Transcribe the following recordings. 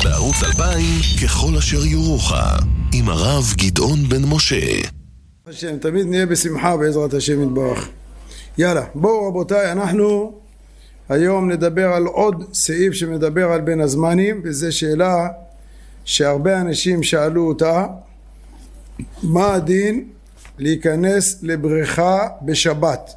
בערוץ 2000 ככל אשר יורוך עם הרב גדעון בן משה. השם, תמיד נהיה בשמחה בעזרת השם יתברך. יאללה, בואו רבותיי, אנחנו היום נדבר על עוד סעיף שמדבר על בין הזמנים, וזו שאלה שהרבה אנשים שאלו אותה: מה הדין להיכנס לבריכה בשבת?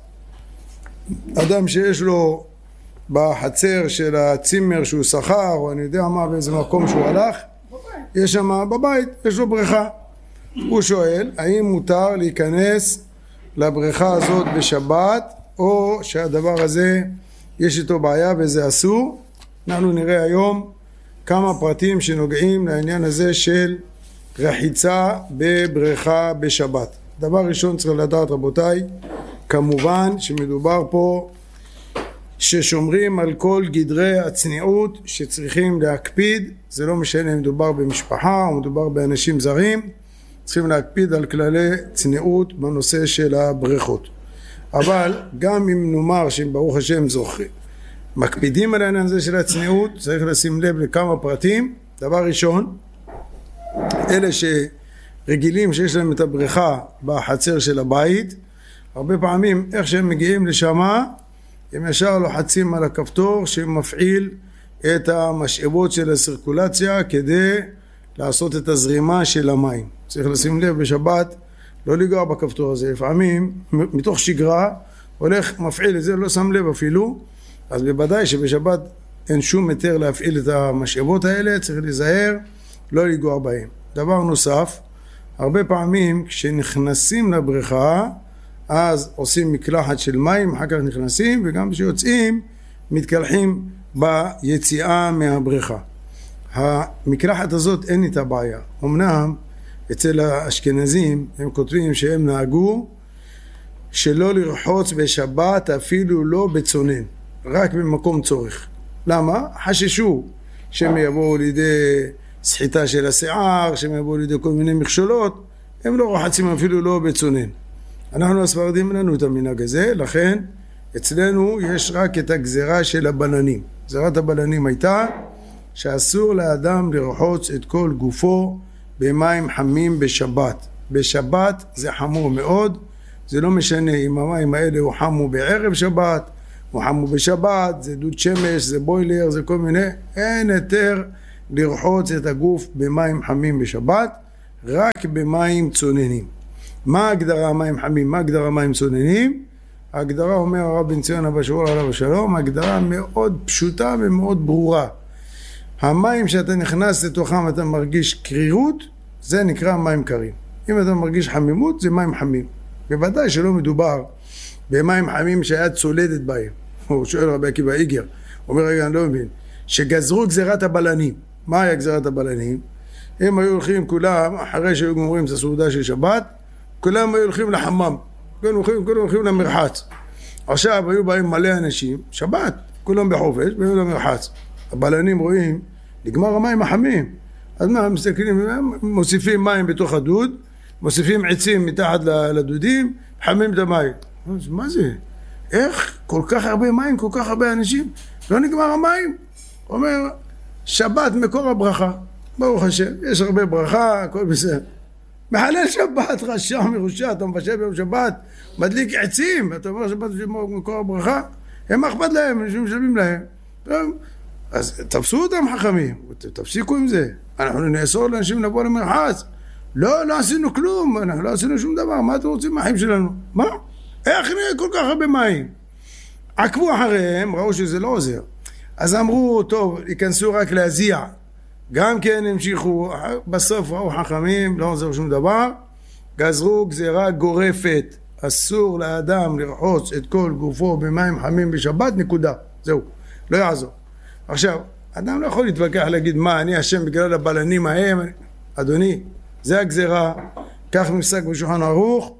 אדם שיש לו בחצר של הצימר שהוא שכר, או אני יודע מה, באיזה מקום שהוא הלך, יש שם בבית, יש לו בריכה. הוא שואל, האם מותר להיכנס לבריכה הזאת בשבת, או שהדבר הזה יש איתו בעיה וזה אסור? אנחנו נראה היום כמה פרטים שנוגעים לעניין הזה של רחיצה בבריכה בשבת. דבר ראשון צריך לדעת רבותיי, כמובן שמדובר פה ששומרים על כל גדרי הצניעות שצריכים להקפיד. זה לא משנה אם מדובר במשפחה או מדובר באנשים זרים, צריכים להקפיד על כללי צניעות בנושא של הבריכות. אבל גם אם נאמר שהם ברוך השם זוכרים מקפידים על העניין הזה של הצניעות, צריך לשים לב לכמה פרטים. דבר ראשון, אלה שרגילים שיש להם את הבריכה בחצר של הבית, הרבה פעמים איך שהם מגיעים לשם הם ישר לוחצים על הכפתור שמפעיל את המשאבות של הסירקולציה כדי לעשות את הזרימה של המים. צריך לשים לב בשבת לא לגוע בכפתור הזה. לפעמים מתוך שגרה הולך מפעיל את זה, לא שם לב אפילו. אז בוודאי שבשבת אין שום היתר להפעיל את המשאבות האלה, צריך להיזהר לא לגוע בהם. דבר נוסף, הרבה פעמים כשנכנסים לבריכה אז עושים מקלחת של מים, אחר כך נכנסים, וגם כשיוצאים מתקלחים ביציאה מהבריכה. המקלחת הזאת אין איתה בעיה. אמנם אצל האשכנזים הם כותבים שהם נהגו שלא לרחוץ בשבת אפילו לא בצונן, רק במקום צורך. למה? חששו שהם יבואו לידי סחיטה של השיער, שהם יבואו לידי כל מיני מכשולות, הם לא רחצים אפילו לא בצונן. אנחנו הספרדים לנו את המנהג הזה, לכן אצלנו יש רק את הגזרה של הבלנים. גזרת הבלנים הייתה שאסור לאדם לרחוץ את כל גופו במים חמים בשבת. בשבת זה חמור מאוד, זה לא משנה אם המים האלה הוא חמו בערב שבת, הוא חמו בשבת, זה דוד שמש, זה בוילר, זה כל מיני, אין היתר לרחוץ את הגוף במים חמים בשבת, רק במים צוננים. מה ההגדרה מים חמים? מה ההגדרה מים צוננים? ההגדרה, אומר הרב בן ציון אבא שאול עליו השלום, הגדרה מאוד פשוטה ומאוד ברורה. המים שאתה נכנס לתוכם אתה מרגיש קרירות, זה נקרא מים קרים. אם אתה מרגיש חמימות זה מים חמים. בוודאי שלא מדובר במים חמים שהיד צולדת בהם. הוא שואל רבי עקיבא איגר, אומר רגע אני לא מבין, שגזרו גזירת הבלנים. מה היה גזירת הבלנים? הם היו הולכים כולם, אחרי שהיו גומרים את הסעודה של שבת, כולם היו הולכים לחמם, כולם הולכים למרחץ. עכשיו היו באים מלא אנשים, שבת, כולם בחופש, והיו למרחץ. הבלנים רואים, נגמר המים החמים. אז מה, מסתכלים, מוסיפים מים בתוך הדוד, מוסיפים עצים מתחת לדודים, חמים את המים. מה זה? איך? כל כך הרבה מים, כל כך הרבה אנשים, לא נגמר המים? הוא אומר, שבת מקור הברכה. ברוך השם, יש הרבה ברכה, הכל בסדר. מחלל שבת, רשע מרושע, אתה מבשל ביום שבת, מדליק עצים, אתה אומר שבת מקור הברכה, הם אכפת להם, אנשים משלמים להם. אז תפסו אותם חכמים, תפסיקו עם זה. אנחנו נאסור לאנשים לבוא למרחץ. לא עשינו כלום, אנחנו לא עשינו שום דבר, מה אתם רוצים מהחיים שלנו? מה? איך נראה כל כך הרבה מים? עקבו אחריהם, ראו שזה לא עוזר. אז אמרו, טוב, ייכנסו רק להזיע. גם כן המשיכו, בסוף ראו חכמים, לא עוזר שום דבר, גזרו גזירה גורפת, אסור לאדם לרחוץ את כל גופו במים חמים בשבת, נקודה, זהו, לא יעזור. עכשיו, אדם לא יכול להתווכח להגיד מה, אני אשם בגלל הבלנים ההם, אדוני, זה הגזירה, כך נפסק בשולחן ערוך,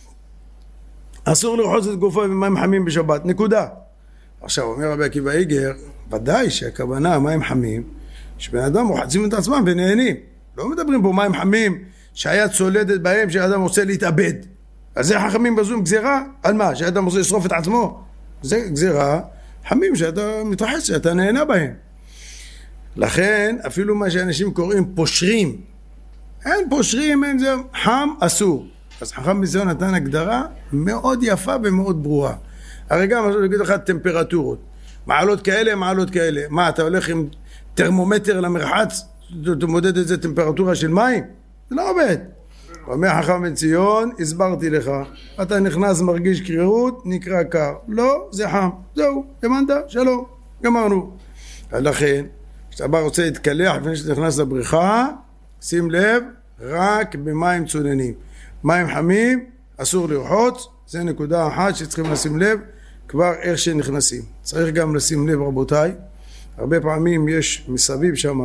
אסור לרחוץ את גופו במים חמים בשבת, נקודה. עכשיו, אומר רבי עקיבא איגר, ודאי שהכוונה מים חמים, שבן אדם רוחצים את עצמם ונהנים. לא מדברים פה מים חמים שהיד צולדת בהם שהאדם רוצה להתאבד. אז זה חכמים בזום גזירה? על מה? שהאדם רוצה לשרוף את עצמו? זה גזירה חמים שאתה מתרחץ, שאתה נהנה בהם. לכן אפילו מה שאנשים קוראים פושרים, אין פושרים, אין זה, חם אסור. אז חכם מציון נתן הגדרה מאוד יפה ומאוד ברורה. הרי גם אני אגיד לך טמפרטורות, מעלות כאלה, מעלות כאלה. מה, אתה הולך עם טרמומטר למרחץ, אתה מודד איזה טמפרטורה של מים? זה לא עובד. אומר חכם מציון, הסברתי לך, אתה נכנס מרגיש קרירות, נקרא קר. לא, זה חם. זהו, הבנת? שלום, גמרנו. לכן, כשאתה בא רוצה להתקלח לפני שאתה נכנס לבריכה, שים לב, רק במים צוננים. מים חמים, אסור לרחוץ, זה נקודה אחת שצריכים לשים לב, כבר איך שנכנסים. צריך גם לשים לב רבותיי, הרבה פעמים יש מסביב שם,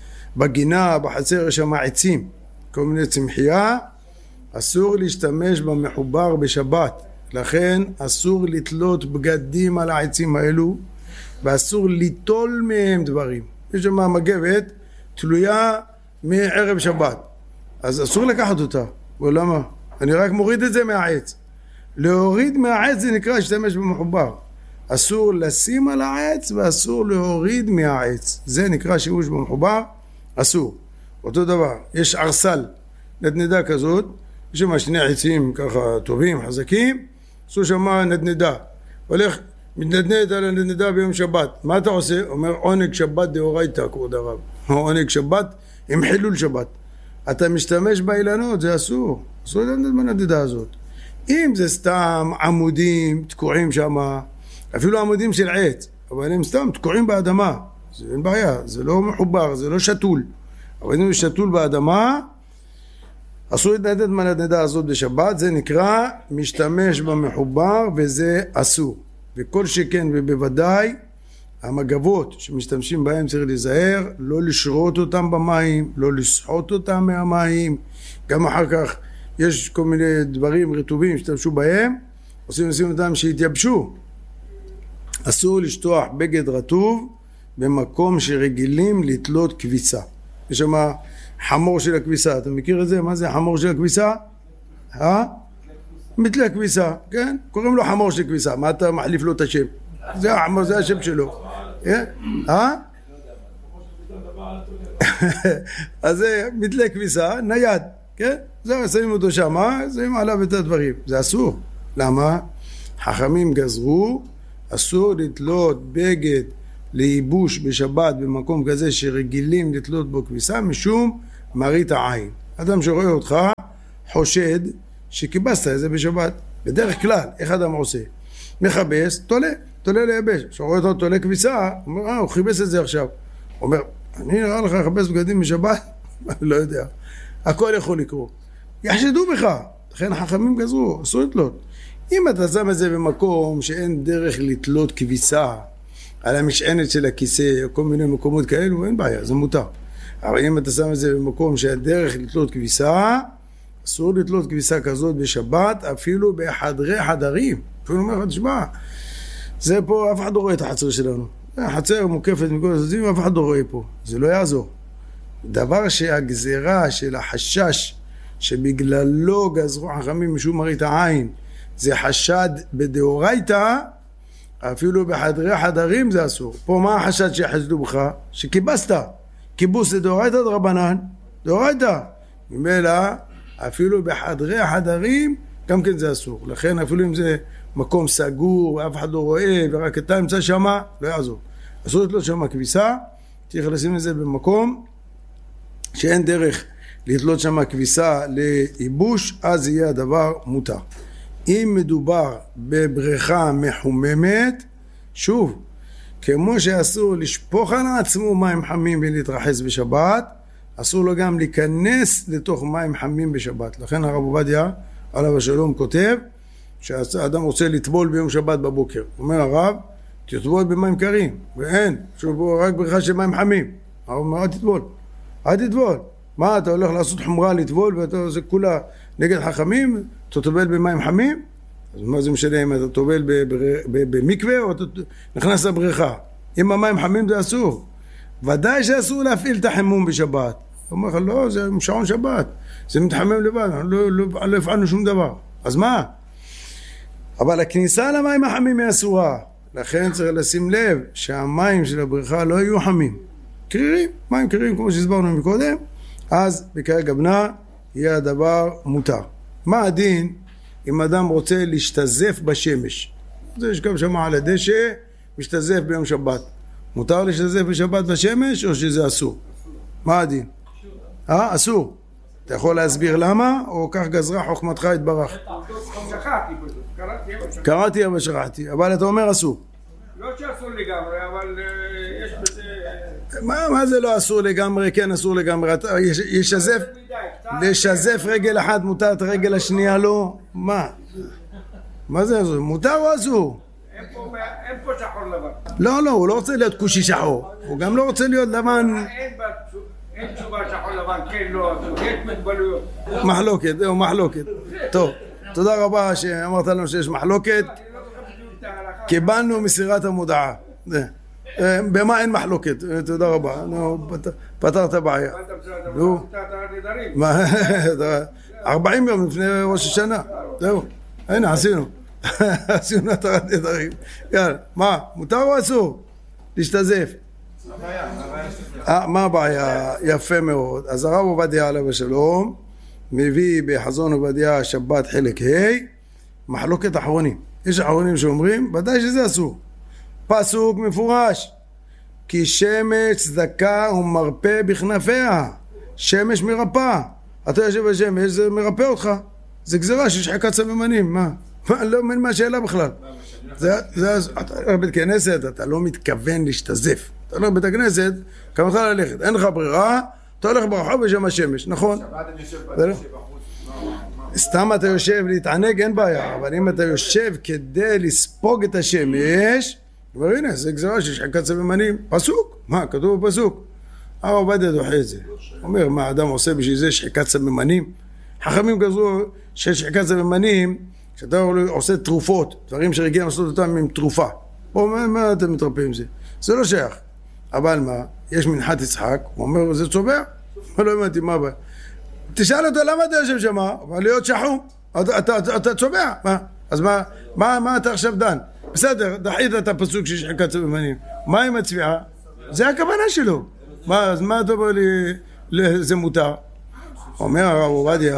בגינה, בחצר יש שם עצים, כל מיני צמחייה, אסור להשתמש במחובר בשבת, לכן אסור לתלות בגדים על העצים האלו, ואסור ליטול מהם דברים. יש שם מגבת תלויה מערב שבת, אז אסור לקחת אותה. ולמה? אני רק מוריד את זה מהעץ. להוריד מהעץ זה נקרא להשתמש במחובר. אסור לשים על העץ ואסור להוריד מהעץ. זה נקרא שימוש במחובר, אסור. אותו דבר, יש ארסל, נדנדה כזאת, יש שם שני עצים ככה טובים, חזקים, עשו שם נדנדה. הולך, מתנדנד על הנדנדה ביום שבת. מה אתה עושה? אומר עונג שבת דאורייתא, כבוד הרב. עונג שבת עם חילול שבת. אתה משתמש באילנות, זה אסור. אסור לנדנד בנדנדה הזאת. אם זה סתם עמודים תקועים שם, אפילו עמודים של עץ, אבל הם סתם תקועים באדמה, זה אין בעיה, זה לא מחובר, זה לא שתול. אבל אם זה שתול באדמה, אסור להתנדנד בנדנדה הזאת בשבת, זה נקרא משתמש במחובר וזה אסור. וכל שכן ובוודאי המגבות שמשתמשים בהם צריך להיזהר, לא לשרות אותם במים, לא לסחוט אותם מהמים, גם אחר כך יש כל מיני דברים רטובים שתמשו בהם, עושים אותם שיתייבשו. אסור לשטוח בגד רטוב במקום שרגילים לתלות כביסה. יש שם חמור של הכביסה, אתה מכיר את זה? מה זה חמור של הכביסה? מתלה כביסה, כן? קוראים לו חמור של כביסה, מה אתה מחליף לו את השם? זה השם שלו. אז זה מתלה כביסה, נייד, כן? זה שמים אותו שם, שמים עליו את הדברים. זה אסור. למה? חכמים גזרו, אסור לתלות בגד לייבוש בשבת במקום כזה שרגילים לתלות בו כביסה, משום מראית העין. אדם שרואה אותך חושד שקיבסת את זה בשבת. בדרך כלל, איך אדם עושה? מחבס, תולה לייבש. כשרואה אותו תולה כביסה, הוא אומר, הוא חיבס את זה עכשיו. הוא אומר, אני נראה לך לחבס בגדים בשבת? לא יודע. הכל יכול לקרות. יחשדו בך. לכן החכמים גזרו, אסור לתלות. אם אתה שם את זה במקום שאין דרך לתלות כביסה על המשענת של הכיסא או כל מיני מקומות כאלו, אין בעיה, זה מותר. אבל אם אתה שם את זה במקום שהדרך לתלות כביסה, אסור לתלות כביסה כזאת בשבת, אפילו בחדרי חדרים. אפילו אומר לך, תשמע, זה פה, אף אחד לא רואה את החצר שלנו. החצר מוקפת מכל הצדדים, אף אחד לא רואה פה. זה לא יעזור. דבר שהגזירה של החשש שבגללו גזרו חכמים משום מראית העין, זה חשד בדאורייתא, אפילו בחדרי חדרים זה אסור. פה מה החשד שיחשדו בך? שקיבסת. קיבוס זה דאורייתא דרבנן, דאורייתא. ממילא, אפילו בחדרי החדרים, גם כן זה אסור. לכן אפילו אם זה מקום סגור, ואף אחד לא רואה, ורק אתה נמצא שם, לא יעזור. אסור לתלות שם כביסה, צריך לשים את זה במקום שאין דרך לתלות שם כביסה לייבוש, אז יהיה הדבר מותר. אם מדובר בבריכה מחוממת, שוב, כמו שאסור לשפוך על עצמו מים חמים ולהתרחץ בשבת, אסור לו גם להיכנס לתוך מים חמים בשבת. לכן הרב עובדיה עליו השלום כותב שהאדם רוצה לטבול ביום שבת בבוקר. אומר הרב, תטבול במים קרים, ואין, שוב רק בריכה של מים חמים. הרב אומר, אל תטבול. מה, אתה הולך לעשות חומרה לטבול ואתה עושה כולה נגד חכמים, אתה טובל במים חמים? אז מה זה משנה אם אתה טובל במקווה או אתה נכנס לבריכה? אם המים חמים זה אסור. ודאי שאסור להפעיל את החימום בשבת. הוא אומר לך, לא, זה שעון שבת. זה מתחמם לבד, לא הפעלנו שום דבר. אז מה? אבל הכניסה למים החמים היא אסורה. לכן צריך לשים לב שהמים של הבריכה לא יהיו חמים. קרירים, מים קרירים כמו שהסברנו מקודם, אז בכרגע בנה יהיה הדבר מותר. מה הדין אם אדם רוצה להשתזף בשמש? זה שכב שמה על הדשא, משתזף ביום שבת. מותר להשתזף בשבת בשמש או שזה אסור? מה הדין? אסור. אתה יכול להסביר למה, או כך גזרה חוכמתך יתברך? קראתי אבל שכחתי, אבל אתה אומר אסור. לא שאסור לגמרי, אבל יש בזה... מה זה לא אסור לגמרי? כן אסור לגמרי. ישזף, לשזף רגל אחת מותר, את הרגל השנייה לא? מה זה אסור? מותר או אסור? אין פה שחור לבן. לא, הוא לא רוצה להיות כושי שחור. הוא גם לא רוצה להיות לבן... אין תשובה שחור לבן, כן, לא, יש מגבלויות. מחלוקת, זהו, מחלוקת. טוב, תודה רבה שאמרת לנו שיש מחלוקת. קיבלנו מסירת המודעה. במה אין מחלוקת? תודה רבה. פתרת בעיה. 40 יום לפני ראש השנה. זהו, הנה עשינו. עשינו נתרת נדרים. יאללה, מה? מותר או אסור? להשתזף. מה הבעיה? יפה מאוד. אז הרב עובדיה עליו השלום מביא בחזון עובדיה שבת חלק ה' מחלוקת אחרונים. יש אחרונים שאומרים ודאי שזה אסור. פסוק מפורש כי שמש צדקה ומרפא בכנפיה. שמש מרפא. אתה יושב בשמש זה מרפא אותך. זה גזרה של שחיקת סממנים. מה? לא מבין מה השאלה בכלל. אתה הולך בית כנסת, אתה לא מתכוון להשתזף. אתה הולך בית הכנסת, כמוך ללכת, אין לך ברירה, אתה הולך ברחוב בשם השמש, נכון? סתם אתה יושב להתענג, אין בעיה, אבל אם אתה יושב כדי לספוג את השמש, כבר הנה, זה גזרה של שחיקת סממנים, פסוק, מה? כתוב בפסוק. הרב עובדיה דוחה את זה. אומר, מה האדם עושה בשביל זה שחיקת סממנים? חכמים גזרו ששחיקת סממנים, כשאתה עושה תרופות, דברים שרגילים לעשות אותם עם תרופה. מה אתה מתרפא עם זה? זה לא שייך. אבל מה? יש מנחת יצחק, הוא אומר, זה צובע? לא הבנתי, מה הבא? תשאל אותו, למה אתה יושב שם? אבל להיות שחום. אתה צובע. מה? אז מה אתה עכשיו דן? בסדר, דחית את הפסוק של שחיקת סממנים. מה עם הצביעה? זה הכוונה שלו. אז מה אתה אומר לי, זה מותר? אומר הרב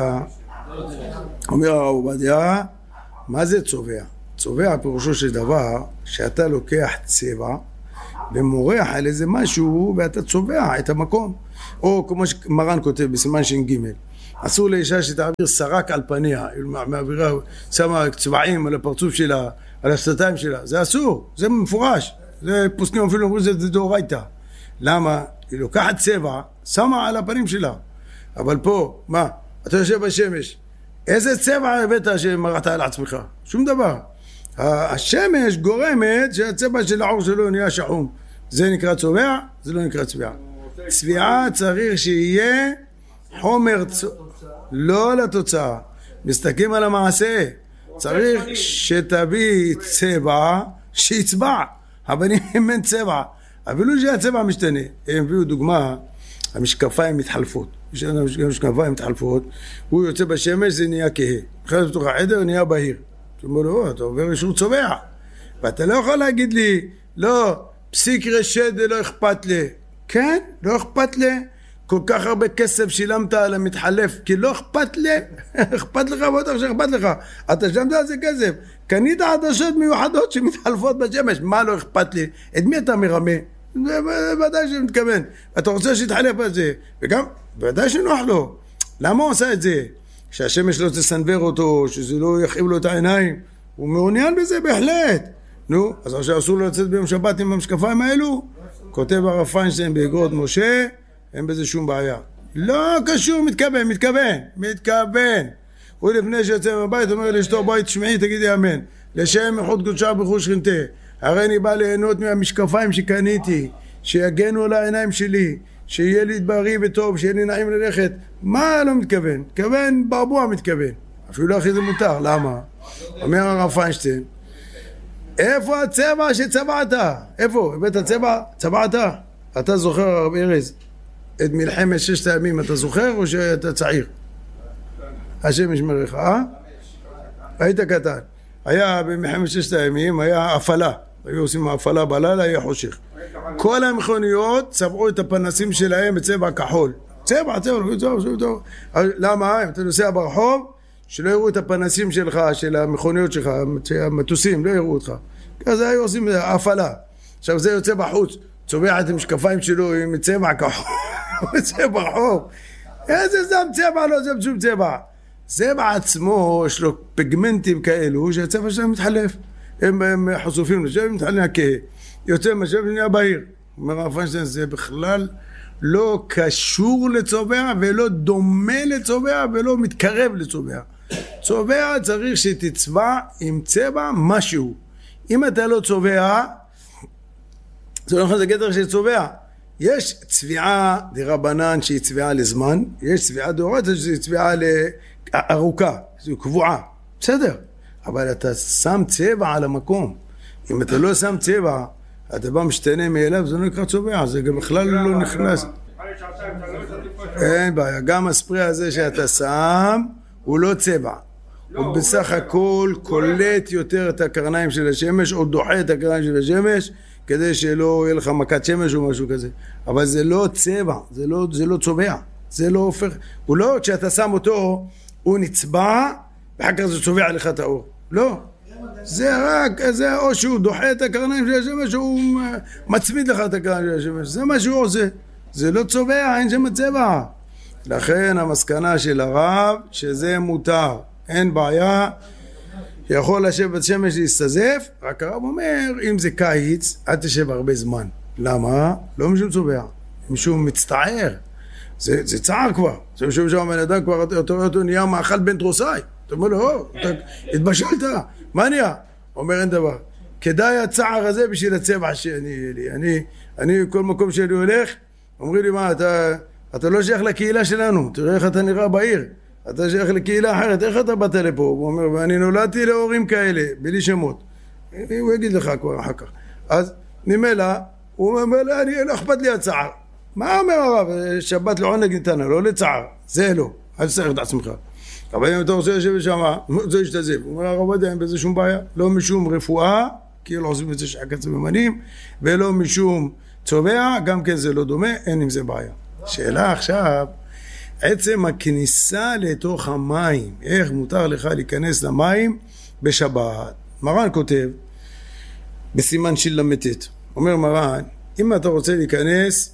עובדיה, מה זה צובע? צובע פירושו של דבר שאתה לוקח צבע ומורח על איזה משהו ואתה צובע את המקום. או כמו שמרן כותב בסימן ש"ג, אסור לאישה שתעביר סרק על פניה, מעבירה, שמה צבעים על הפרצוף שלה, על השפתיים שלה, זה אסור, זה מפורש. זה פוסקים אפילו אומרים זה דאורייתא. למה? היא לוקחת צבע, שמה על הפנים שלה. אבל פה, מה? אתה יושב בשמש, איזה צבע הבאת שמראת על עצמך? שום דבר. השמש גורמת שהצבע של העור שלו נהיה שחום. זה נקרא צובע, זה לא נקרא צביעה. צביעה צריך שיהיה חומר, לא לתוצאה. מסתכלים על המעשה. צריך שתביא צבע שיצבע. אבל אם אין צבע, אפילו שהצבע משתנה. הם הביאו דוגמה, המשקפיים מתחלפות. יש לנו משקפיים מתחלפות, הוא יוצא בשמש, זה נהיה כהה. אחרי בתוך החדר נהיה בהיר. אתה אומר לו, אתה עובר אישור צובע. ואתה לא יכול להגיד לי, לא, פסיק רשת זה לא אכפת לי. כן, לא אכפת לי. כל כך הרבה כסף שילמת על המתחלף, כי לא אכפת לי. אכפת לך ואתה שאכפת לך. אתה שילמת על זה כסף. קנית עדשות מיוחדות שמתחלפות בשמש. מה לא אכפת לי? את מי אתה מרמה? ודאי שמתכוון. אתה רוצה שיתחלף על זה. וגם, ודאי שנוח לו. למה הוא עושה את זה? שהשמש לא תסנבר אותו, שזה לא יכאיב לו את העיניים. הוא מעוניין בזה בהחלט. נו, אז עכשיו אסור לו לצאת ביום שבת עם המשקפיים האלו? כותב הרב פיינשטיין באגרות משה, אין בזה שום בעיה. לא קשור, מתכוון. הוא לפני שיוצא מהבית אומר לאשתו, בואי תשמעי, תגידי אמן. לשם איכות קודשה ברכוש שכינתה. הרי אני בא ליהנות מהמשקפיים שקניתי, שיגנו על העיניים שלי, שיהיה לי בריא וטוב, שיהיה לי נעים ללכת. מה לא מתכוון? מתכוון, ברבוע מתכוון. אפילו אחרי זה מותר, למה? אומר הרב פיינשטיין, איפה הצבע שצבעת? איפה? הבאת הצבע? צבעת? אתה זוכר הרב ארז את מלחמת ששת הימים, אתה זוכר או שאתה צעיר? השם ישמרך, היית קטן. היה במלחמת ששת הימים, היה הפעלה. היו עושים הפעלה בלילה, יהיה חושך. כל המכוניות צבעו את הפנסים שלהם בצבע כחול. צבע. למה? אם אתה נוסע ברחוב, שלא יראו את הפנסים שלך, של המכוניות שלך, המטוסים, לא יראו אותך. אז היו עושים הפעלה. עכשיו זה יוצא בחוץ, צובע את המשקפיים שלו עם צבע כחול, יוצא ברחוב. איזה זם צבע, לא זה שום צבע. זה בעצמו, יש לו פיגמנטים כאלו, שהצבע שלהם מתחלף. הם חשופים לשם, מתחלף להקה. יוצא משם ונהיה בהיר. אומר הרב פיינשטיין, זה בכלל לא קשור לצובע, ולא דומה לצובע, ולא מתקרב לצובע. צובע צריך שתצבע עם צבע משהו. אם אתה לא צובע, זה לא נכון, זה גדר של צובע. יש צביעה דרבנן שהיא צביעה לזמן, יש צביעה דאורייתא שהיא צביעה ארוכה, שהיא קבועה, בסדר. אבל אתה שם צבע על המקום. אם אתה לא שם צבע, אתה בא משתנה מאליו, זה לא נקרא צובע, זה גם בכלל לא נכנס. אין בעיה, גם הספרי הזה שאתה שם, הוא לא צבע. הוא בסך הכל קולט יותר את הקרניים של השמש, או דוחה את הקרניים של השמש, כדי שלא יהיה לך מכת שמש או משהו כזה. אבל זה לא צבע, זה לא צובע. זה לא הופך, הוא לא, כשאתה שם אותו, הוא נצבע, ואחר כך זה צובע לך את האור. לא. זה רק, זה או שהוא דוחה את הקרניים של השמש, או הוא מצמיד לך את הקרניים של השמש. זה מה שהוא עושה. זה לא צובע, אין שם צבע. לכן המסקנה של הרב, שזה מותר. אין בעיה, יכול לשבת בשמש להסתזף, רק הרב אומר, אם זה קיץ, אל תשב הרבה זמן. למה? לא משום צובע, משום מצטער. זה צער כבר. זה משום שהבן אדם כבר, אותו נהיה מאכל בן תרוסאי. אתה אומר לו, אתה התבשלת, מה נהיה? אומר, אין דבר. כדאי הצער הזה בשביל הצבע אני כל מקום שאני הולך, אומרים לי, מה, אתה לא שייך לקהילה שלנו, תראה איך אתה נראה בעיר. אתה שייך לקהילה אחרת, איך אתה באת לפה? הוא אומר, ואני נולדתי להורים כאלה, בלי שמות. הוא יגיד לך כבר אחר כך. אז נמלה, הוא אומר, אני לא אכפת לי הצער. מה אומר הרב? שבת לעונג ניתנה, לא לצער. זה לא, אל תצטרך את עצמך. אבל אם אתה רוצה לשבת שם, זה ישתזף. הוא אומר, הרב עדיין בזה שום בעיה. לא משום רפואה, כי לא עושים את זה שחקת סממנים, ולא משום צובע, גם כן זה לא דומה, אין עם זה בעיה. שאלה עכשיו, עצם הכניסה לתוך המים, איך מותר לך להיכנס למים בשבת? מרן כותב, בסימן של למתת, אומר מרן, אם אתה רוצה להיכנס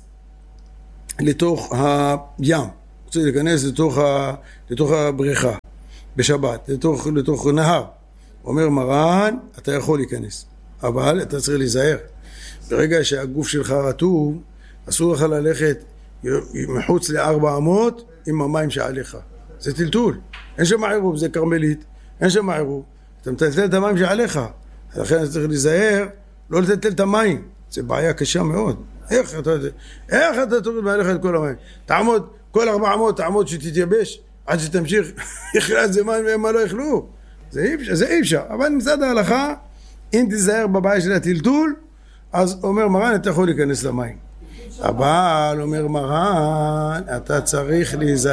לתוך הים, רוצה להיכנס לתוך הבריכה בשבת, לתוך נהר, אומר מרן, אתה יכול להיכנס, אבל אתה צריך להיזהר. ברגע שהגוף שלך רטוב, אסור לך ללכת מחוץ ל400 עם המים שעליך. זה טלטול. אין שם עירוב, זה קרמלית. אין שם עירוב. אתה מטלטל את המים שעליך. לכן אתה צריך להיזהר, לא לטלטל את המים. זה בעיה קשה מאוד. איך אתה תוריד מעליך את כל המים? תעמוד, כל 400 תעמוד שתתייבש, עד שתמשיך, יכלה זה מים והם לא יכלו. זה אי אפשר. אבל מצד ההלכה, אם תיזהר בבעיה של הטלטול, אז אומר מרן, אתה יכול להיכנס למים. אבל אומר מרן, אתה צריך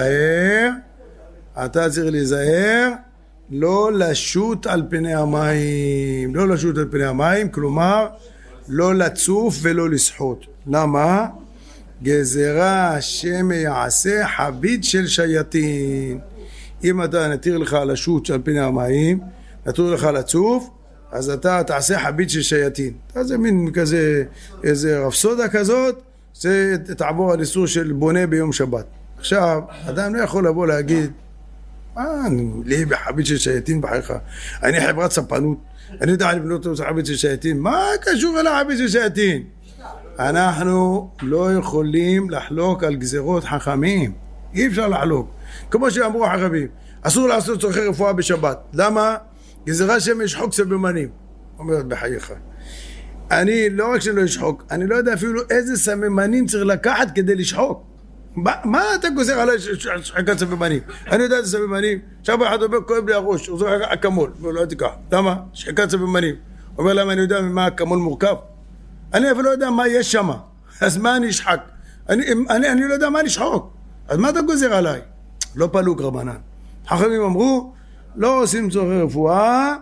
להיזהר, לא לשוט על פני המים, כלומר, לא לצוף ולא לסחוט. למה? גזרה השם יעשה חבית של שייטין. אם אתה נתיר לך לשוט על פני המים, נתיר לך לצוף, אז אתה תעשה חבית של שייטין. זה מין כזה, איזה רפסודה כזאת, זה תעבור על איסור של בונה ביום שבת. עכשיו, אדם לא יכול לבוא להגיד, לי בחבית של שייטין בחייך, אני חברת ספנות, אני יודע לבנות חבית של שייטין, מה קשור אל החבית של שייטין? אנחנו לא יכולים לחלוק על גזירות חכמים, אי אפשר לחלוק. כמו שאמרו החכמים, אסור לעשות צורכי רפואה בשבת. למה? גזירה שמש חוק סממנים. אומרת בחייך. אני לא רק שלא ישחוק, אני לא יודע אפילו איזה סממנים צריך לקחת כדי לשחוק. מה אתה גוזר עליי שחקת סממנים? אני יודע איזה סממנים. עכשיו אחד אומר, כואב לי הראש, הוא זוכר אקמול. הוא לא תיקח. למה? שחקת סממנים. אומר למה אני יודע ממה אקמול מורכב? אני אפילו לא יודע מה יש שם. אז מה אני אשחק? אני לא יודע מה לשחוק. אז מה אתה גוזר עליי? לא פלוג רבנן. חכמים אמרו, לא עושים צורכי רפואה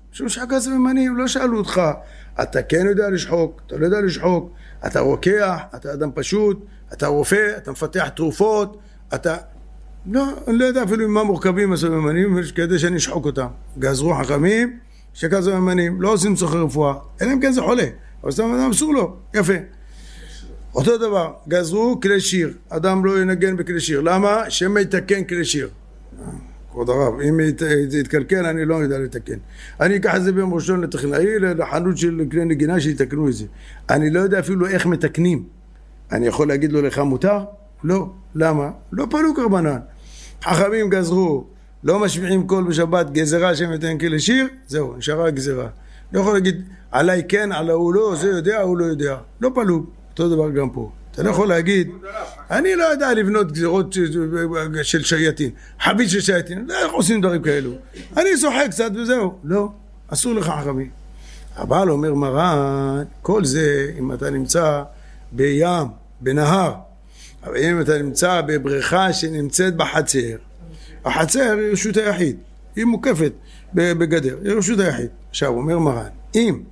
שום שחק הסממנים, לא שאלו אותך, אתה כן יודע לשחוק, אתה לא יודע לשחוק, אתה רוקח, אתה אדם פשוט, אתה רופא, אתה מפתח תרופות, אתה... לא, אני לא יודע אפילו מה מורכבים הסממנים, כדי שאני אשחוק אותם. גזרו חכמים, שחק הסממנים, לא עושים צורכי רפואה, אלא אם כן זה חולה, אבל סתם אדם אסור לו, יפה. אותו דבר, גזרו כלי שיר, אדם לא ינגן בכלי שיר, למה? שמא יתקן כלי שיר. כבוד הרב, אם זה יתקלקל אני לא יודע לתקן. אני אקח את זה ביום ראשון לטכנאי, לחנות של כלי נגינה שיתקנו את זה. אני לא יודע אפילו איך מתקנים. אני יכול להגיד לו לך מותר? לא. למה? לא פעלו קרבנן. חכמים גזרו, לא משמיעים קול בשבת, גזרה שמתן כלי שיר, זהו, נשארה הגזרה. לא יכול להגיד עליי כן, עליי הוא לא, זה יודע, הוא לא יודע. לא פעלו. אותו דבר גם פה. אתה לא יכול להגיד, אני לא יודע לבנות גזירות של שייטין, חבית של שייטין, לא עושים דברים כאלו. אני שוחק קצת וזהו. לא, אסור לך חכמי. אבל אומר מרן, כל זה אם אתה נמצא בים, בנהר, אבל אם אתה נמצא בבריכה שנמצאת בחצר, החצר היא רשות היחיד, היא מוקפת בגדר, היא רשות היחיד. עכשיו אומר מרן, אם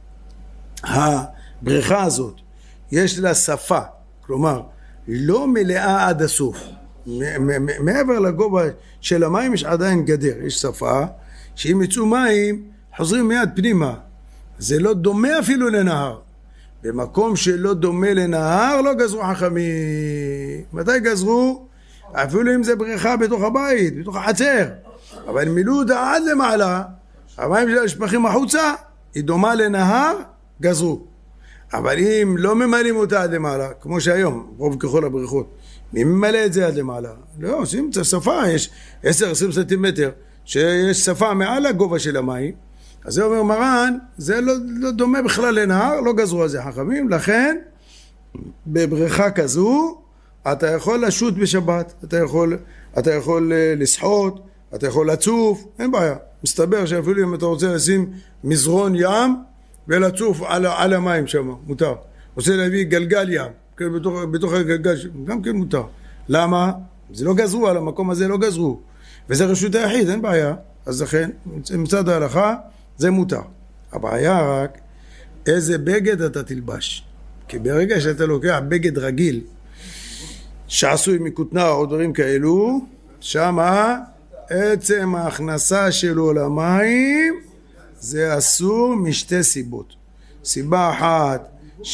הבריכה הזאת יש לה שפה, כלומר, לא מלאה עד הסוף. מעבר לגובה של המים יש עדיין גדר, יש שפה, שאם יצאו מים, חוזרים מיד פנימה. זה לא דומה אפילו לנהר. במקום שלא דומה לנהר, לא גזרו חכמים. מתי גזרו? אפילו אם זה בריכה בתוך הבית, בתוך החצר. אבל מילאו אותה עד למעלה, המים של השפכים החוצה, היא דומה לנהר, גזרו. אבל אם לא ממלאים אותה עד למעלה, כמו שהיום, רוב ככל הבריכות, מי ממלא את זה עד למעלה? לא, עושים את השפה, יש 10-20 סנטימטר, שיש שפה מעל הגובה של המים, אז זה אומר מרן, זה לא דומה בכלל לנהר, לא גזרו על זה חכמים, לכן, בבריכה כזו, אתה יכול לשוט בשבת, אתה יכול לשחות, אתה יכול לצוף, אין בעיה. מסתבר שאפילו אם אתה רוצה לשים מזרון ים, ולצוף על המים שם, מותר. רוצה להביא גלגל ים, בתוך הגלגל, גם כן מותר. למה? זה לא גזרו, על המקום הזה לא גזרו. וזה רשות היחיד, אין בעיה. אז לכן, מצד ההלכה, זה מותר. הבעיה רק, איזה בגד אתה תלבש. כי ברגע שאתה לוקח בגד רגיל, שעשוי מכותנה או דברים כאלו, שמה עצם ההכנסה שלו למים, זה אסור משתי סיבות. סיבה אחת,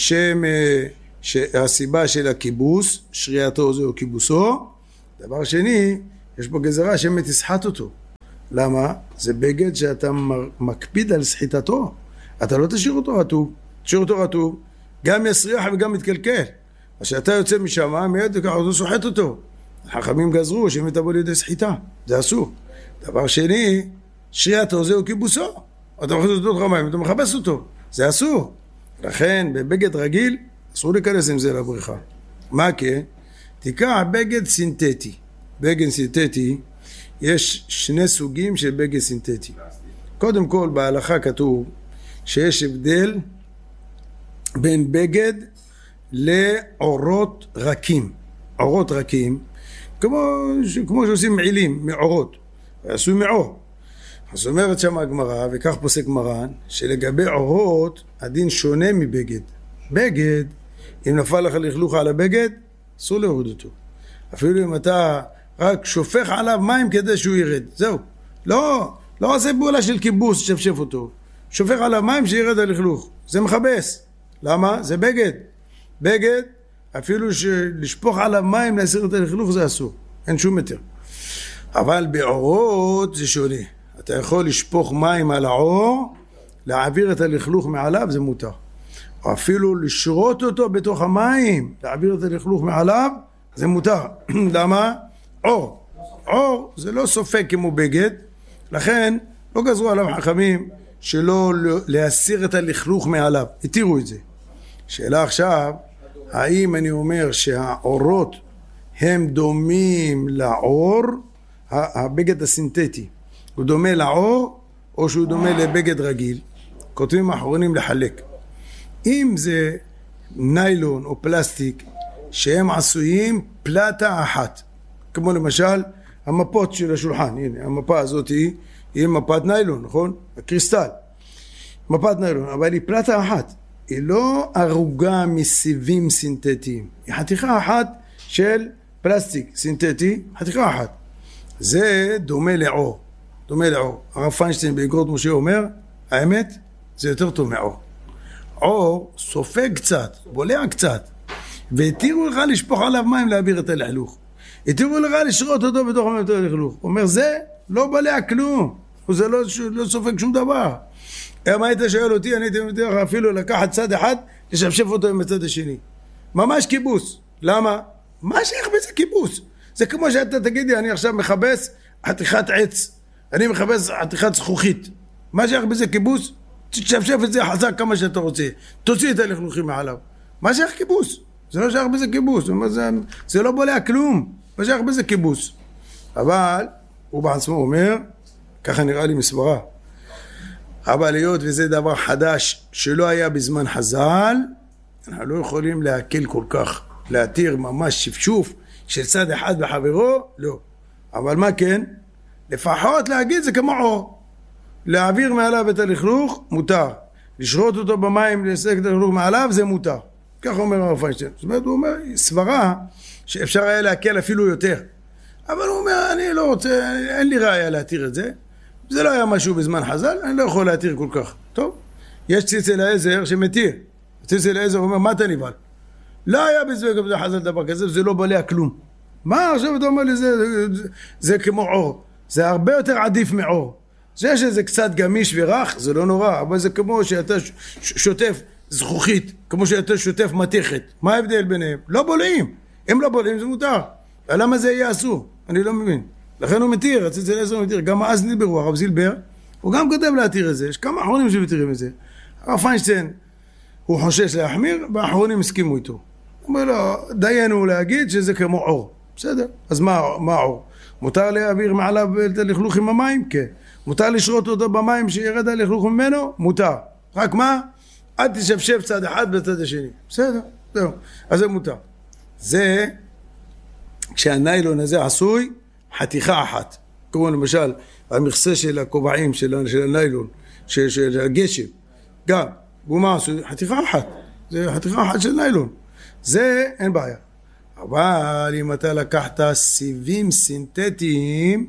הסיבה של הכיבוס, שריעתו זהו כיבוסו. דבר שני, יש פה גזרה שמא תסחט אותו. למה? זה בגד שאתה מקפיד על סחיטתו. אתה לא תשאיר אותו רטוב. תשאיר אותו רטוב, גם יסריח וגם מתקלקל. אז שאתה יוצא משם, מיד ככה אותו סוחט אותו. החכמים גזרו שמא תבוא לידי סחיטה. זה אסור. דבר שני, שריעתו זהו כיבוסו. אתה מכניס אותו לתוך המים, אתה מחפש אותו. זה אסור. לכן, בבגד רגיל, אסור להיכנס עם זה לבריכה. מה כן? תיקח בגד סינתטי. בגד סינתטי, יש שני סוגים של בגד סינתטי. קודם כל, בהלכה כתוב שיש הבדל בין בגד לעורות רכים. עורות רכים, כמו שעושים מעילים, מעורות. עשו מעור. אז אומרת שם הגמרא, וכך פוסק מרן, שלגבי עורות, הדין שונה מבגד. בגד, אם נפל לך לכלוך על הבגד, אסור להוריד אותו. אפילו אם אתה רק שופך עליו מים כדי שהוא ירד. זהו. לא עושה פעולה של כיבוס, שפשף אותו. שופך עליו מים שירד הלכלוך. זה מחבס. למה? זה בגד. בגד, אפילו לשפוך עליו מים להסיר את הלכלוך, זה אסור. אין שום יותר. אבל בעורות זה שונה. אתה יכול לשפוך מים על העור, להעביר את הלכלוך מעליו, זה מותר. או אפילו לשרות אותו בתוך המים, להעביר את הלכלוך מעליו, זה מותר. למה? עור. עור זה לא סופק כמו בגד, לכן לא גזרו עליו חכמים שלא להסיר את הלכלוך מעליו. התירו את זה. שאלה עכשיו, האם אני אומר שהעורות הם דומים לעור, הבגד הסינתטי, הוא דומה לעור או שהוא דומה לבגד רגיל? כותבים האחרונים לחלק. אם זה ניילון או פלסטיק שהם עשויים פלטה אחת, כמו למשל המפות של השולחן, הנה המפה הזאת היא מפת ניילון, נכון? הקריסטל. מפת ניילון, אבל היא פלטה אחת. היא לא ערוגה מסיבים סינתטיים. היא חתיכה אחת של פלסטיק סינתטי, חתיכה אחת. זה דומה לעור. דומה לעור. הרב פיינשטיין באגרות משה אומר, האמת, זה יותר טוב מעור. עור סופג קצת, בולע קצת, והתירו לך לשפוך עליו מים להעביר את הלכלוך. התירו לך לשרות אותו בתוך המים את הלכלוך. הוא אומר, זה לא בולע כלום. זה לא סופג שום דבר. אם היית שואל אותי, אני הייתי מתאר לך אפילו לקחת צד אחד, לשפשף אותו עם הצד השני. ממש כיבוס. למה? מה שייך בזה כיבוס? זה כמו שאתה תגידי, אני עכשיו מחבס חתיכת עץ, אני מחבס חתיכת זכוכית. מה שייך בזה כיבוס? תשפשף את זה חזק כמה שאתה רוצה. תוציא את הלכלוכים מעליו. מה שייך כיבוס? זה לא שייך בזה כיבוס. זה לא בולע כלום. מה שייך בזה כיבוס? אבל הוא בעצמו אומר, ככה נראה לי מסברה. אבל היות וזה דבר חדש שלא היה בזמן חז"ל, אנחנו לא יכולים להקל כל כך, להתיר ממש שפשוף של צד אחד בחברו, לא. אבל מה כן? לפחות להגיד זה כמו עור. להעביר מעליו את הלכלוך, מותר. לשרות אותו במים, לסק את הלכלוך מעליו, זה מותר. כך אומר הרב פיינשטיין. זאת אומרת, הוא אומר, סברה שאפשר היה להקל אפילו יותר. אבל הוא אומר, אני לא רוצה, אין לי ראיה להתיר את זה. זה לא היה משהו בזמן חז"ל, אני לא יכול להתיר כל כך. טוב, יש ציץ אליעזר שמתיר. ציץ אליעזר אומר, מה אתה נבהל? לא היה בזמן חז"ל דבר כזה, זה לא בולע כלום. מה עכשיו אתה אומר לי, זה כמו עור. זה הרבה יותר עדיף מעור. זה שזה קצת גמיש ורך, זה לא נורא, אבל זה כמו שאתה שוטף זכוכית, כמו שאתה שוטף מתכת. מה ההבדל ביניהם? לא בולעים. אם לא בולעים זה מותר. למה זה יהיה אסור? אני לא מבין. לכן הוא מתיר, ציץ אליעזר מתיר. גם אז נדברו, הרב זילבר, הוא גם כותב להתיר את זה. יש כמה אחרונים שמתירים את זה. הרב פיינשטיין, הוא חושש להחמיר, והאחרונים הסכימו איתו. הוא אומר לו, דיינו להגיד שזה כמו עור. בסדר, אז מה עור? מותר להעביר מעליו את הלכלוך עם המים? כן. מותר לשרות אותו במים שירד הלכלוך ממנו? מותר. רק מה? אל תשפשף צד אחד בצד השני. בסדר, זהו. אז זה מותר. זה, כשהניילון הזה עשוי, חתיכה אחת. כמו למשל, המכסה של הכובעים של הניילון, של הגשם. גם, ומה עשוי? חתיכה אחת. זה חתיכה אחת של ניילון. זה אין בעיה. אבל אם אתה לקחת סיבים סינתטיים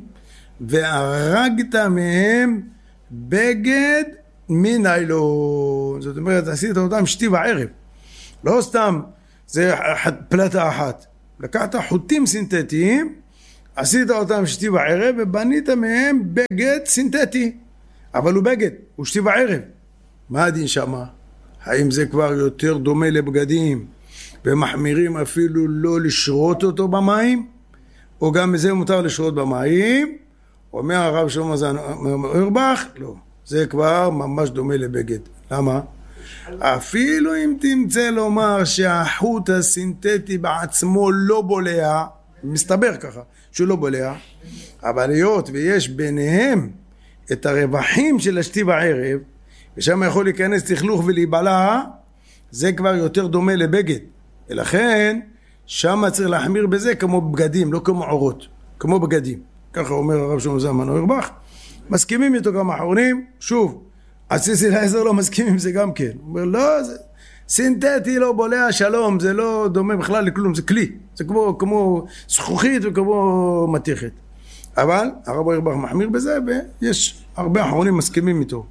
והרגת מהם בגד מניילון, זאת אומרת עשית אותם שתי בערב, לא סתם זה פלטה אחת, לקחת חוטים סינתטיים, עשית אותם שתי בערב ובנית מהם בגד סינתטי, אבל הוא בגד, הוא שתי בערב. מה הדין שמה? האם זה כבר יותר דומה לבגדים ומחמירים אפילו לא לשרות אותו במים, או גם מזה מותר לשרות במים? אומר הרב שלמה זן אוירבך, לא, זה כבר ממש דומה לבגד. למה? אפילו אם תמצא לומר שהחוט הסינתטי בעצמו לא בולע, מסתבר ככה שהוא לא בולע, אבל היות ויש ביניהם את הרווחים של השתי בערב, ושם יכול להיכנס לכלוך ולהיבלע, זה כבר יותר דומה לבגד. ולכן שם צריך להחמיר בזה כמו בגדים, לא כמו עורות, כמו בגדים. ככה אומר הרב שלמה זלמן אוירבך. מסכימים איתו גם האחרונים. שוב, ציץ אליעזר לא מסכים עם זה גם כן. הוא אומר, לא, זה סינתטי, לא בולע, שלום, זה לא דומה בכלל לכלום, זה כלי. זה כמו זכוכית וכמו מתכת. אבל הרב אוירבך מחמיר בזה, ויש הרבה אחרונים מסכימים איתו.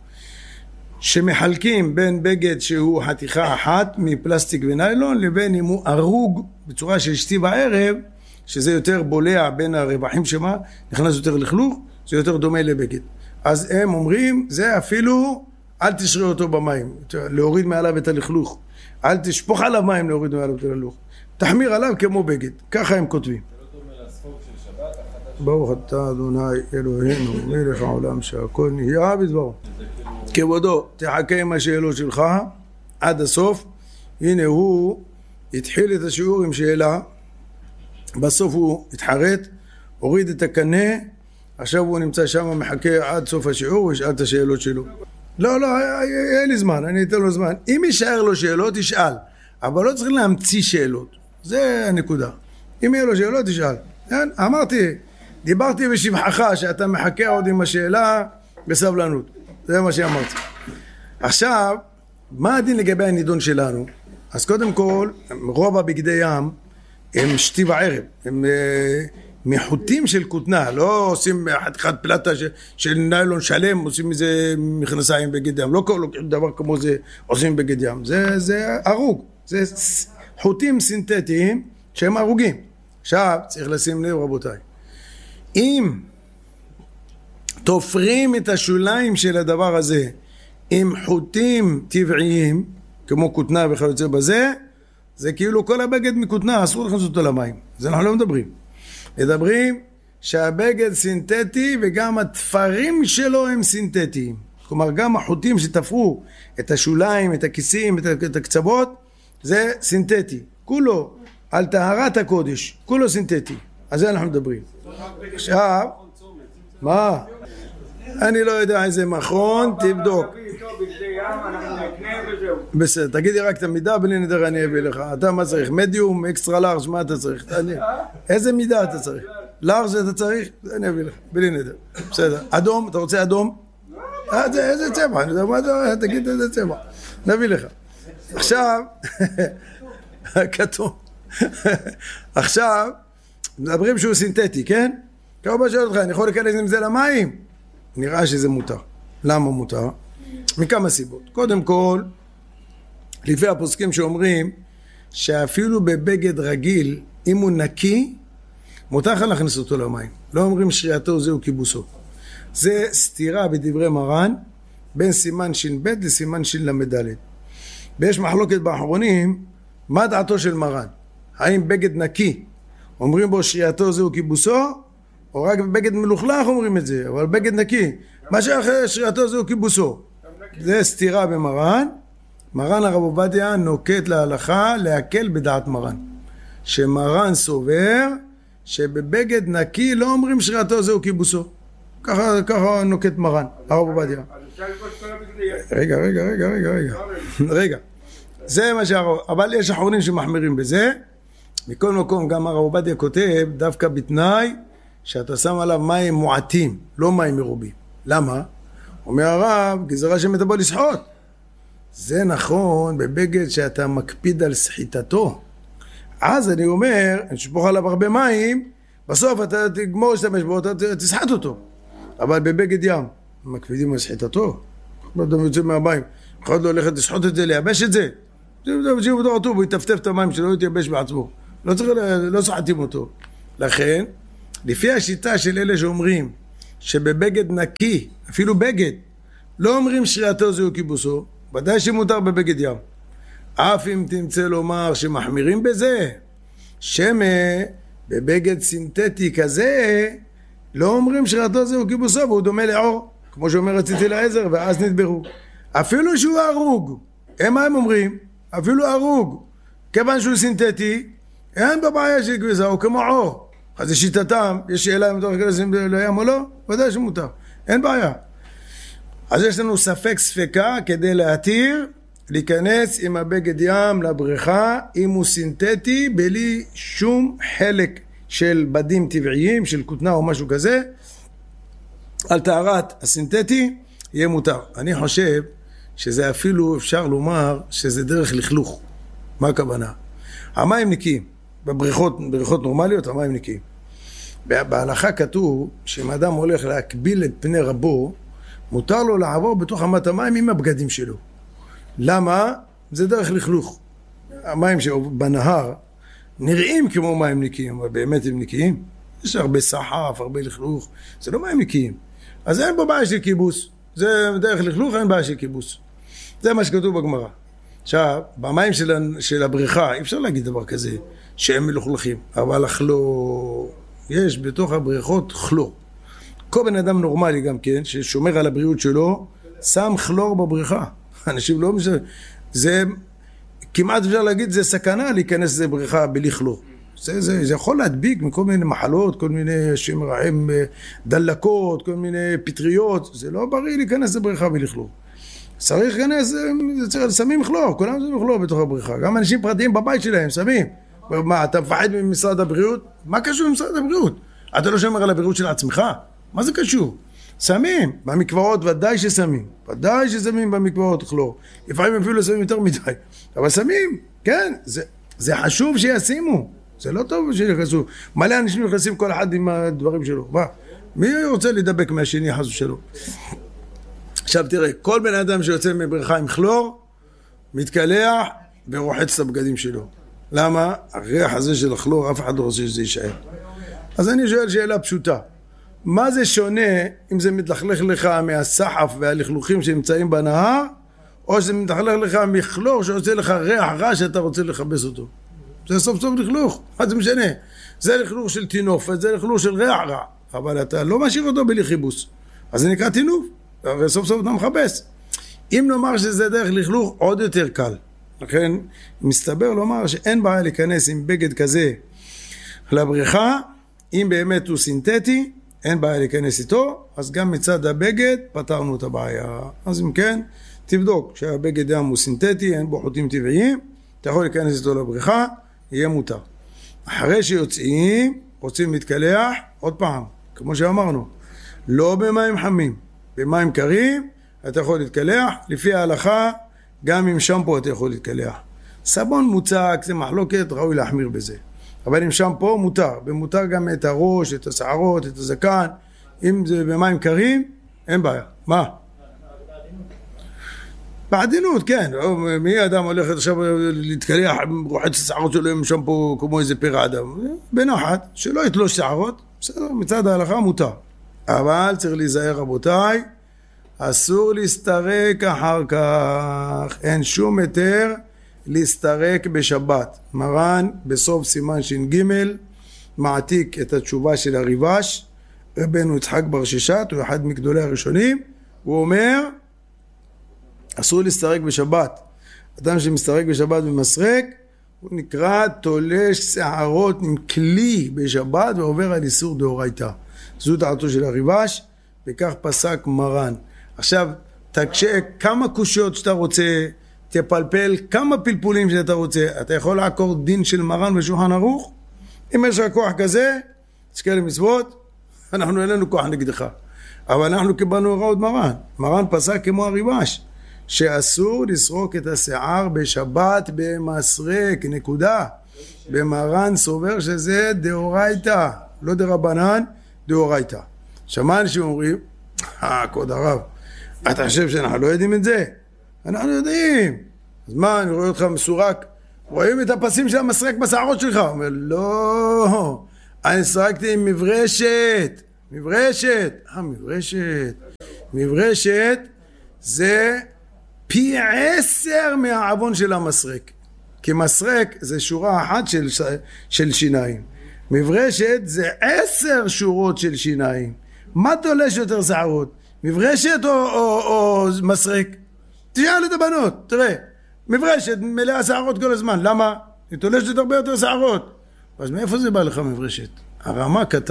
שמחלקים בין בגד שהוא חתיכה אחת מפלסטיק וניילון, לבין אם הוא ארוג בצורה של שתי בערב, שזה יותר בולע בין הרווחים שמה, נכנס יותר לכלוך, זה יותר דומה לבגד. אז הם אומרים, זה אפילו, אל תשרה אותו במים, להוריד מעליו את הלכלוך. אל תשפוך עליו מים להוריד מעליו את הלכלוך. תחמיר עליו כמו בגד. ככה הם כותבים. זה לא דומה לספוג של שבת? ברוך אתה אדוני אלוהינו, מלך העולם שהכל נהיה בדברו. כבודו, תחכה עם השאלות שלך עד הסוף. הנה הוא התחיל את השיעור עם שאלה, בסוף הוא התחרט, הוריד את הקנה, עכשיו הוא נמצא שם מחכה עד סוף השיעור וישאל את השאלות שלו. לא, אין לי זמן, אני אתן לו זמן. אם יישאר לו שאלות, ישאל, אבל לא צריך להמציא שאלות, זה הנקודה. אם יהיה לו שאלות, ישאל. אמרתי, דיברתי בשבחך שאתה מחכה עוד עם השאלה בסבלנות. זה מה שאמרתי. עכשיו, מה הדין לגבי הנידון שלנו? אז קודם כל, רוב הבגדי ים הם שתי וערב, הם מחוטים של כותנה, לא עושים חתיכת פלטה של ניילון שלם, עושים מזה מכנסיים בגד ים, לא לוקחים דבר כמו זה עושים בגד ים, זה הרוג, זה חוטים סינתטיים שהם הרוגים. עכשיו צריך לשים לב רבותיי, אם תופרים את השוליים של הדבר הזה עם חוטים טבעיים כמו כותנה וכיוצא בזה, זה כאילו כל הבגד מכותנה, אסור להכניס אותו למים. זה אנחנו לא מדברים שהבגד סינתטי וגם התפרים שלו הם סינתטיים. כלומר גם החוטים שתפרו את השוליים, את הכיסים, את הקצוות, זה סינתטי. כולו על טהרת הקודש, כולו סינתטי. על זה אנחנו מדברים. עכשיו, מה? אני לא יודע איזה מכון, תבדוק. בסדר, תגידי רק את המידה, בלי נדר אני אביא לך. אתה מה צריך? מדיום, אקסטרה לארג', מה אתה צריך? איזה מידה אתה צריך? לארג' אתה צריך? אני אביא לך, בלי נדר. בסדר. אדום, אתה רוצה אדום? איזה צבע? אני יודע מה זה, תגיד איזה צבע. נביא לך. עכשיו, כתוב. עכשיו, מדברים שהוא סינתטי, כן? כמה שואל אותך, אני יכול להיכנס עם זה למים? נראה שזה מותר. למה מותר? מכמה סיבות. קודם כל, לפי הפוסקים שאומרים שאפילו בבגד רגיל, אם הוא נקי, מותר לך להכניס אותו למים. לא אומרים שריעתו זהו כיבוסו. זה סתירה בדברי מרן בין סימן ש"ב לסימן של"ד. ויש מחלוקת באחרונים, מה דעתו של מרן? האם בגד נקי אומרים בו שריעתו זהו כיבוסו, או רק בבגד מלוכלך אומרים את זה, אבל בגד נקי, מה שאחרי שריעתו זהו כיבוסו. זה סתירה במרן. מרן הרב עובדיה נוקט להלכה להקל בדעת מרן, שמרן סובר שבבגד נקי לא אומרים שריעתו זהו כיבוסו. ככה נוקט מרן הרב עובדיה. רגע, זה מה שהרב, אבל יש אחרונים שמחמירים בזה. מכל מקום גם הרב עובדיה כותב דווקא בתנאי שאתה שם עליו מים מועטים, לא מים מרובים. למה? אומר הרב, גזרה שמתבוא לשחוט. זה נכון בבגד שאתה מקפיד על סחיטתו. אז אני אומר, אני שפוך עליו הרבה מים, בסוף אתה תגמור להשתמש בו, אתה תסחט אותו. אבל בבגד ים, מקפידים על סחיטתו. לא יודע, יוצא מהמים. אחד לא הולכת לשחוט את זה, לייבש את זה. זה בדור טוב, הוא יטפטף את המים שלו, הוא יתייבש בעצמו. לא סחטים אותו. לכן, לפי השיטה של אלה שאומרים שבבגד נקי, אפילו בגד, לא אומרים שריעתו זהו כיבוסו, ודאי שמותר בבגד ים. אף אם תמצא לומר שמחמירים בזה, שמה בבגד סינתטי כזה, לא אומרים שריעתו זהו כיבוסו, והוא דומה לעור, כמו שאומר רציתי לעזר, ואז נדברו. אפילו שהוא הרוג, מה הם אומרים? אפילו הרוג, כיוון שהוא סינתטי, אין בבעיה של כביסה, הוא כמו עור. אז זה שיטתם, יש שאלה אם אתה להיכנס לים או לא? ודאי שמותר, אין בעיה. אז יש לנו ספק ספקה כדי להתיר להיכנס עם הבגד ים לבריכה, אם הוא סינתטי, בלי שום חלק של בדים טבעיים, של כותנה או משהו כזה, על טהרת הסינתטי יהיה מותר. אני חושב שזה אפילו אפשר לומר שזה דרך לכלוך. מה הכוונה? המים נקיים. בבריכות נורמליות המים נקיים. בהלכה כתוב שאם אדם הולך להקביל את פני רבו, מותר לו לעבור בתוך אמת המים עם הבגדים שלו. למה? זה דרך לכלוך. המים שבנהר נראים כמו מים נקיים, אבל באמת הם נקיים. יש הרבה סחף, הרבה לכלוך, זה לא מים נקיים. אז אין פה בעיה של כיבוס. זה דרך לכלוך, אין בעיה של כיבוס. זה מה שכתוב בגמרא. עכשיו, במים של הבריכה, אי אפשר להגיד דבר כזה, שהם מלוכלכים, אבל הכלור, יש בתוך הבריכות כלור. כל בן אדם נורמלי גם כן, ששומר על הבריאות שלו, שם כלור בבריכה. אנשים לא משנה, זה כמעט אפשר להגיד, זה סכנה להיכנס לבריכה בלי כלור. זה יכול להדביק מכל מיני מחלות, כל מיני שמרעים דלקות, כל מיני פטריות, זה לא בריא להיכנס לבריכה בלי כלור. צריך להיכנס, שמים כלור, כולם שמים כלור בתוך הבריכה, גם אנשים פרטיים בבית שלהם שמים. מה, אתה מפחד ממשרד הבריאות? מה קשור למשרד הבריאות? אתה לא שומר על הבריאות של עצמך? מה זה קשור? שמים, במקוואות ודאי ששמים, ודאי ששמים במקוואות כלור, לפעמים אפילו שמים יותר מדי, אבל שמים, כן, זה חשוב שישימו, זה לא טוב שיחסו, מלא אנשים נכנסים כל אחד עם הדברים שלו, מה? מי רוצה לדבק מהשני חס ושלום? עכשיו תראה, כל בן אדם שיוצא מבריכה עם כלור, מתקלח ורוחץ את הבגדים שלו. למה? הריח הזה של הכלור, אף אחד לא רוצה שזה יישאר. אז אני שואל שאלה פשוטה. מה זה שונה אם זה מתלכלך לך מהסחף והלכלוכים שנמצאים בנהר, או שזה מתלכלך לך מכלור שעושה לך ריח רע שאתה רוצה לחבס אותו? זה סוף סוף לכלוך, מה זה משנה? זה לכלוך של תינופת, זה לכלוך של ריח רע, אבל אתה לא משאיר אותו בלי חיבוס. אז זה נקרא תינוף, וסוף סוף אתה מחבס. אם נאמר שזה דרך לכלוך, עוד יותר קל. לכן מסתבר לומר שאין בעיה להיכנס עם בגד כזה לבריכה, אם באמת הוא סינתטי, אין בעיה להיכנס איתו, אז גם מצד הבגד פתרנו את הבעיה. אז אם כן, תבדוק שהבגד ים הוא סינתטי, אין בו חוטים טבעיים, אתה יכול להיכנס איתו לבריכה, יהיה מותר. אחרי שיוצאים, רוצים להתקלח, עוד פעם, כמו שאמרנו, לא במים חמים, במים קרים, אתה יכול להתקלח, לפי ההלכה, גם עם שמפו אתה יכול להתקלח. סבון מוצק, זה מחלוקת, ראוי להחמיר בזה. אבל עם שמפו מותר, ומותר גם את הראש, את השערות, את הזקן, אם זה במים קרים, אין בעיה. מה? בעדינות, כן. מי אדם הולך עכשיו להתקלח, רוחץ את השערות שלו עם שמפו כמו איזה פרע אדם? בנחת, שלא יתלוש שערות, בסדר, מצד ההלכה מותר. אבל צריך להיזהר רבותיי, אסור להסתרק אחר כך, אין שום היתר להסתרק בשבת. מרן בסוף סימן ש"ג מעתיק את התשובה של הריבש, רבנו יצחק בר ששת, הוא אחד מגדולי הראשונים, הוא אומר אסור להסתרק בשבת. אדם שמסתרק בשבת במסרק הוא נקרא תולש שערות עם כלי בשבת ועובר על איסור דאורייתא. זו דעתו של הריבש וכך פסק מרן. עכשיו תקשה כמה קושיות שאתה רוצה, תפלפל כמה פלפולים שאתה רוצה, אתה יכול לעקור דין של מרן בשולחן ערוך. אם יש לך כוח כזה, תזכה למצוות, אנחנו אין לנו כוח נגדך, אבל אנחנו קיבלנו הוראות מרן. מרן פסק כמו הריבש שאסור לסרוק את השיער בשבת במסרק, נקודה. במרן סובר שזה דאורייתא, לא דרבנן, דאורייתא. שמע אנשים אומרים, כבוד הרב, אתה חושב שאנחנו לא יודעים את זה? אנחנו יודעים. אז מה, אני רואה אותך מסורק, רואים את הפסים של המסרק בשערות שלך? הוא אומר, לא, אני סרקתי עם מברשת. מברשת. מברשת זה פי 10 מהעוון של המסרק. כי מסרק זה שורה אחת של שיניים. מברשת זה 10 שורות של שיניים. מה תולש יותר שערות? מברשת או מסרק? תשאל את הבנות, תראה. מברשת מלאה שערות כל הזמן. למה? היא תולשת הרבה יותר שערות. אז מאיפה זה בא לך מברשת? הרמה כתב